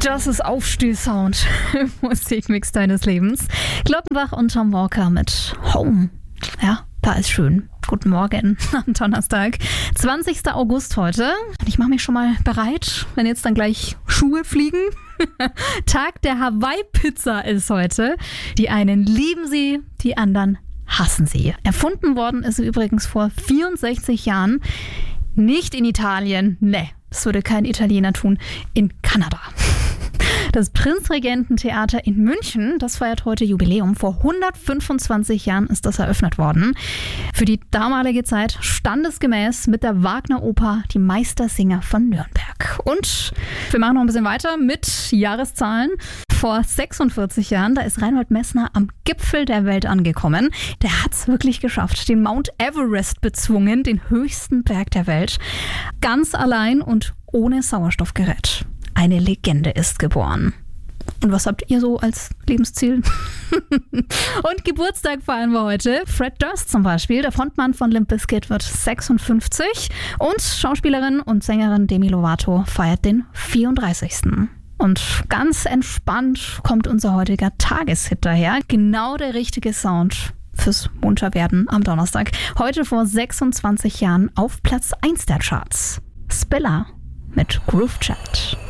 Das ist Aufstehsound im Musikmix deines Lebens. Glockenbach und Tom Walker mit Home. Ja, da ist schön. Guten Morgen am Donnerstag, 20. August heute. Ich mache mich schon mal bereit, wenn jetzt dann gleich Schuhe fliegen. Tag der Hawaii-Pizza ist heute. Die einen lieben sie, die anderen hassen sie. Erfunden worden ist sie übrigens vor 64 Jahren. Nicht in Italien, ne, das würde kein Italiener tun, in Kanada. Das Prinzregententheater in München, das feiert heute Jubiläum. Vor 125 Jahren ist das eröffnet worden. Für die damalige Zeit standesgemäß mit der Wagner-Oper Die Meistersinger von Nürnberg. Und wir machen noch ein bisschen weiter mit Jahreszahlen. Vor 46 Jahren, da ist Reinhold Messner am Gipfel der Welt angekommen. Der hat es wirklich geschafft, den Mount Everest bezwungen, den höchsten Berg der Welt. Ganz allein und ohne Sauerstoffgerät. Eine Legende ist geboren. Und was habt ihr so als Lebensziel? Und Geburtstag feiern wir heute. Fred Durst zum Beispiel, der Frontmann von Limp Bizkit, wird 56. Und Schauspielerin und Sängerin Demi Lovato feiert den 34. Und ganz entspannt kommt unser heutiger Tageshit daher. Genau der richtige Sound fürs Munterwerden am Donnerstag. Heute vor 26 Jahren auf Platz 1 der Charts. Spiller mit Groove Chat.